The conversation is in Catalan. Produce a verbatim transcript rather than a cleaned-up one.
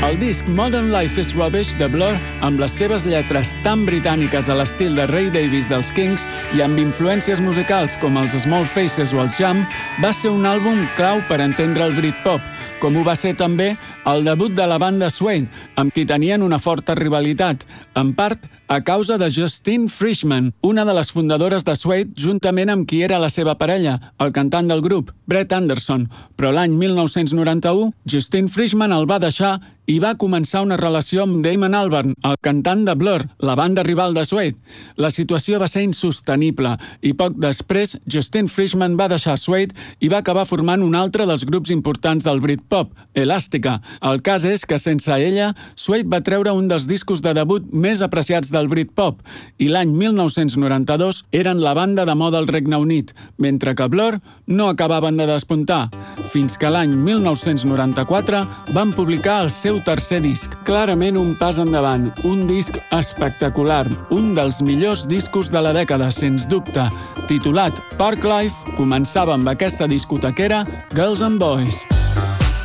El disc Modern Life is Rubbish de Blur, amb les seves lletres tan britàniques a l'estil de Ray Davies dels Kings i amb influències musicals com els Small Faces o els Jam, va ser un àlbum clau per entendre el Britpop, com ho va ser també el debut de la banda Suede, amb qui tenien una forta rivalitat, en part a causa de Justine Frischmann, una de les fundadores de Suede, juntament amb qui era la seva parella, el cantant del grup, Brett Anderson. Però l'any mil nou-cents noranta-u, Justine Frischmann el va deixar i va començar una relació amb Damon Albarn, el cantant de Blur, la banda rival de Suede. La situació va ser insostenible i poc després Justine Frischmann va deixar Suede i va acabar formant un altre dels grups importants del Britpop, Elastica. El cas és que sense ella, Suede va treure un dels discos de debut més apreciats del Britpop i l'any mil nou-cents noranta-dos eren la banda de moda al Regne Unit, mentre que Blur no acabaven de despuntar, fins que l'any mil nou-cents noranta-quatre van publicar el seu tercer disc, clarament un pas endavant, un disc espectacular, un dels millors discos de la dècada, sens dubte. Titulat Park Life, començava amb aquesta discotequera Girls and Boys.